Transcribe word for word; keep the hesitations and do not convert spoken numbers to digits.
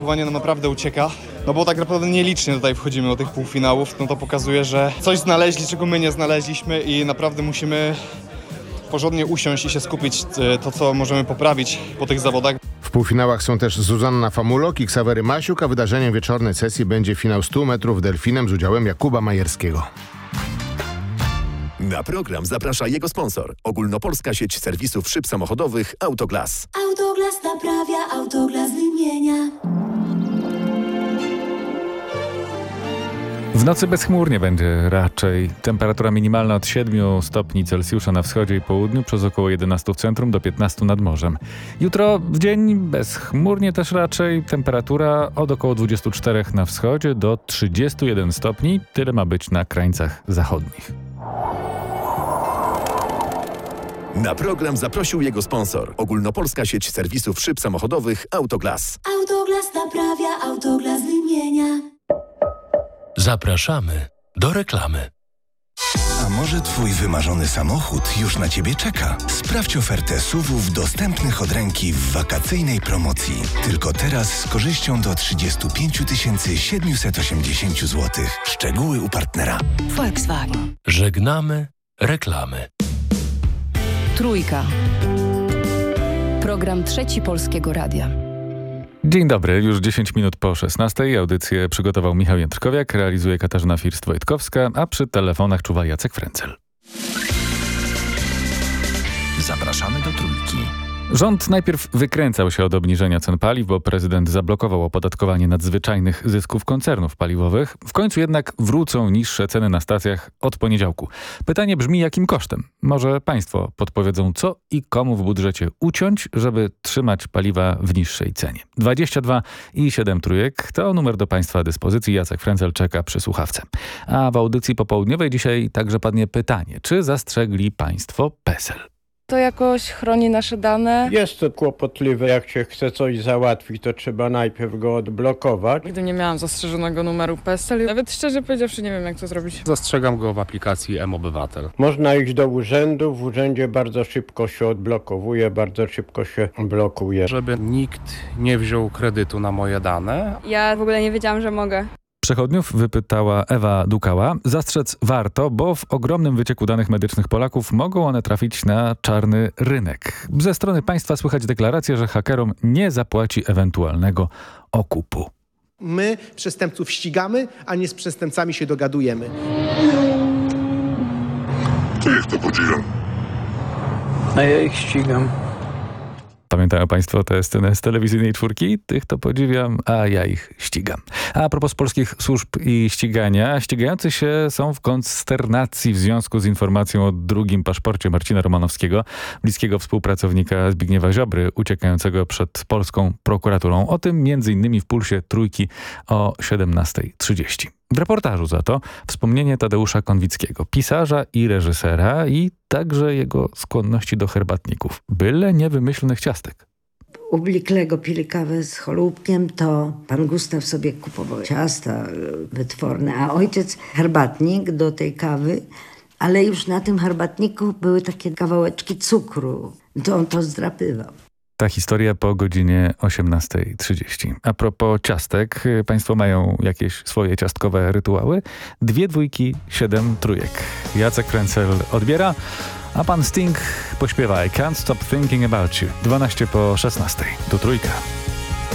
Nam naprawdę ucieka, no bo tak naprawdę nielicznie tutaj wchodzimy do tych półfinałów, no to pokazuje, że coś znaleźli, czego my nie znaleźliśmy i naprawdę musimy porządnie usiąść i się skupić to, co możemy poprawić po tych zawodach. W półfinałach są też Zuzanna Famulok i Ksawery Masiuk, a wydarzeniem wieczornej sesji będzie finał stu metrów delfinem z udziałem Jakuba Majerskiego. Na program zaprasza jego sponsor. Ogólnopolska sieć serwisów szyb samochodowych Autoglas. Autoglas naprawia, Autoglas wymienia. W nocy bezchmurnie będzie raczej. Temperatura minimalna od siedmiu stopni Celsjusza na wschodzie i południu, przez około jedenaście w centrum do piętnastu nad morzem. Jutro w dzień bezchmurnie też raczej. Temperatura od około dwudziestu czterech na wschodzie do trzydziestu jeden stopni. Tyle ma być na krańcach zachodnich. Na program zaprosił jego sponsor. Ogólnopolska sieć serwisów szyb samochodowych Autoglas. Autoglas naprawia, Autoglas wymienia. Zapraszamy do reklamy. A może twój wymarzony samochód już na ciebie czeka? Sprawdź ofertę S U V-ów dostępnych od ręki w wakacyjnej promocji. Tylko teraz z korzyścią do trzydzieści pięć tysięcy siedemset osiemdziesiąt złotych. Szczegóły u partnera. Volkswagen. Żegnamy reklamy. Trójka. Program Trzeci Polskiego Radia. Dzień dobry, już dziesięć minut po szesnastej. Audycję przygotował Michał Jędrkowiak, realizuje Katarzyna First-Wojtkowska, a przy telefonach czuwa Jacek Frencel. Zapraszamy do Trójki. Rząd najpierw wykręcał się od obniżenia cen paliw, bo prezydent zablokował opodatkowanie nadzwyczajnych zysków koncernów paliwowych. W końcu jednak wrócą niższe ceny na stacjach od poniedziałku. Pytanie brzmi, jakim kosztem? Może państwo podpowiedzą, co i komu w budżecie uciąć, żeby trzymać paliwa w niższej cenie. dwadzieścia dwa i siedem trójek to numer do państwa dyspozycji. Jacek Frencel czeka przy słuchawce. A w audycji popołudniowej dzisiaj także padnie pytanie, czy zastrzegli państwo PESEL? To jakoś chroni nasze dane. Jest to kłopotliwe, jak się chce coś załatwić, to trzeba najpierw go odblokować. Nigdy nie miałam zastrzeżonego numeru PESEL. Nawet szczerze powiedziawszy nie wiem, jak to zrobić. Zastrzegam go w aplikacji M-Obywatel. Można iść do urzędu, w urzędzie bardzo szybko się odblokowuje, bardzo szybko się blokuje. Żeby nikt nie wziął kredytu na moje dane. Ja w ogóle nie wiedziałam, że mogę. Przechodniów wypytała Ewa Dukała. Zastrzec warto, bo w ogromnym wycieku danych medycznych Polaków mogą one trafić na czarny rynek. Ze strony państwa słychać deklarację, że hakerom nie zapłaci ewentualnego okupu. My przestępców ścigamy, a nie z przestępcami się dogadujemy. To ich to podziwiam. A ja ich ścigam. Pamiętają państwo tę scenę z telewizyjnej czwórki? Tych to podziwiam, a ja ich ścigam. A propos polskich służb i ścigania, ścigający się są w konsternacji w związku z informacją o drugim paszporcie Marcina Romanowskiego, bliskiego współpracownika Zbigniewa Ziobry, uciekającego przed polską prokuraturą. O tym między innymi w Pulsie Trójki o siedemnasta trzydzieści. W reportażu za to wspomnienie Tadeusza Konwickiego, pisarza i reżysera, i także jego skłonności do herbatników. Byle niewymyślnych ciastek. U Bliklego pili kawę z cholubkiem, to pan Gustaw sobie kupował ciasta wytworne, a ojciec herbatnik do tej kawy, ale już na tym herbatniku były takie kawałeczki cukru. To on to zdrapywał. Ta historia po godzinie osiemnasta trzydzieści. A propos ciastek, państwo mają jakieś swoje ciastkowe rytuały? Dwie dwójki, siedem trójek. Jacek Frencel odbiera, a pan Sting pośpiewa I Can't Stop Thinking About You. dwanaście po szesnastej. Tu Trójka.